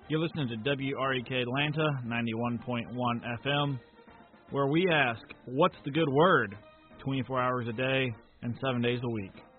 You're listening to WREK Atlanta, 91.1 FM, where we ask, what's the good word? 24 hours a day and 7 days a week.